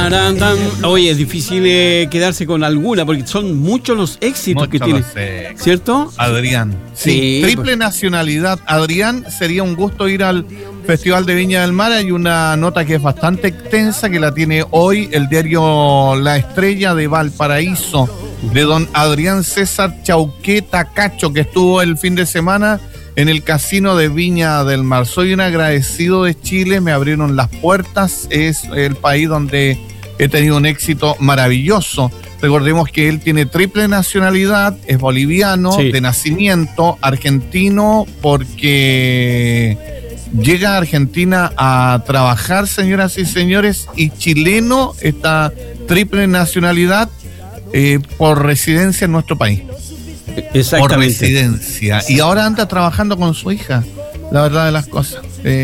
Oye, es difícil quedarse con alguna porque son muchos los éxitos que tiene, ¿cierto? Adrián. Sí, triple nacionalidad. Adrián, sería un gusto ir al Festival de Viña del Mar. Hay una nota que es bastante extensa que la tiene hoy el diario La Estrella de Valparaíso, de don Adrián César Chauqueta Cacho, que estuvo el fin de semana en el casino de Viña del Mar. Soy un agradecido de Chile, me abrieron las puertas, es el país donde he tenido un éxito maravilloso. Recordemos que él tiene triple nacionalidad, es boliviano, sí, de nacimiento, argentino, porque llega a Argentina a trabajar, señoras y señores, y chileno, esta triple nacionalidad por residencia en nuestro país. Exactamente. Por residencia. Y ahora anda trabajando con su hija, la verdad de las cosas.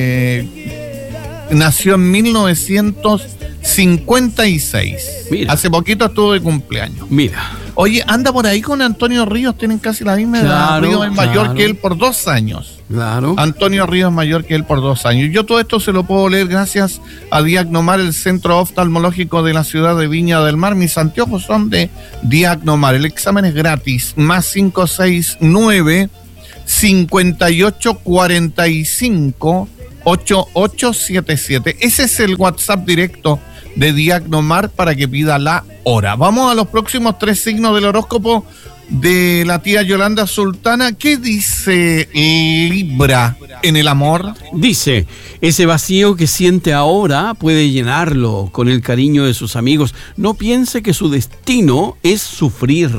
Nació en 1956. Mira. Hace poquito estuvo de cumpleaños. Mira. Oye, anda por ahí con Antonio Ríos, tienen casi la misma edad. Ríos es mayor que él por 2 años. Claro. Antonio Ríos es mayor que él por 2 años. Yo todo esto se lo puedo leer gracias a Diagnomar, el centro oftalmológico de la ciudad de Viña del Mar. Mis anteojos son de Diagnomar. El examen es gratis. Más 569-5845-8877. Ese es el WhatsApp directo de Diagnomar para que pida la hora. Vamos a los próximos 3 signos del horóscopo de la tía Yolanda Sultana. ¿Qué dice Libra en el amor? Dice, ese vacío que siente ahora puede llenarlo con el cariño de sus amigos. No piense que su destino es sufrir.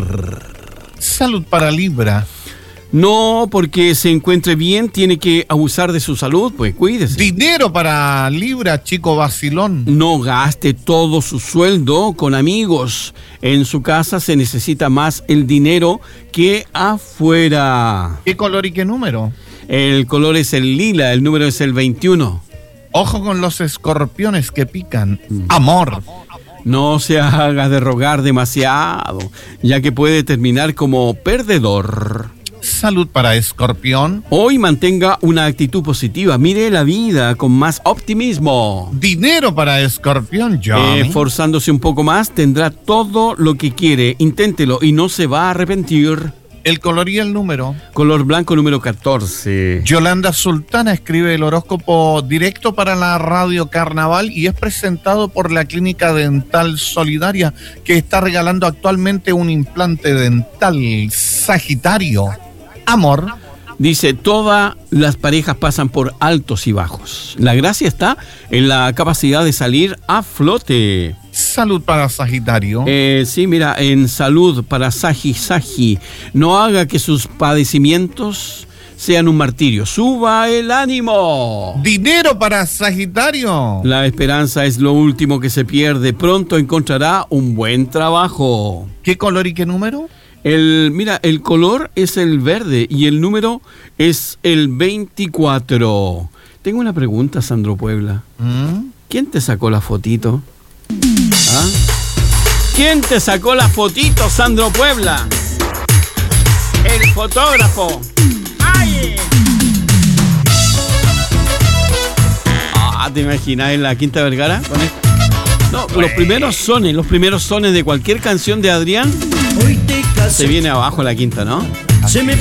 Salud para Libra. No, porque se encuentre bien, tiene que abusar de su salud, pues cuídese. Dinero para Libra, chico vacilón. No gaste todo su sueldo con amigos. En su casa se necesita más el dinero que afuera. ¿Qué color y qué número? El color es el lila, el número es el 21. Ojo con los escorpiones que pican. Amor. No se haga de rogar demasiado, ya que puede terminar como perdedor. Salud para Escorpión. Hoy mantenga una actitud positiva, mire la vida con más optimismo. Dinero para Escorpión, Johnny. Esforzándose un poco más, tendrá todo lo que quiere. Inténtelo y no se va a arrepentir. El color y el número. Color blanco, número 14. Yolanda Sultana escribe el horóscopo directo para la Radio Carnaval y es presentado por la Clínica Dental Solidaria, que está regalando actualmente un implante dental. Sagitario. Amor. Dice, todas las parejas pasan por altos y bajos. La gracia está en la capacidad de salir a flote. Salud para Sagitario. Sí, mira, en salud para Sagi. No haga que sus padecimientos sean un martirio. ¡Suba el ánimo! Dinero para Sagitario. La esperanza es lo último que se pierde. Pronto encontrará un buen trabajo. ¿Qué color y qué número? Mira, el color es el verde y el número es el 24. Tengo una pregunta, Sandro Puebla. ¿Quién te sacó la fotito? ¿Ah? ¿Quién te sacó la fotito, Sandro Puebla? El fotógrafo. ¡Ay! ¿Te imaginas en la Quinta Vergara con esto? No, los primeros sones de cualquier canción de Adrián se viene abajo la quinta, ¿no?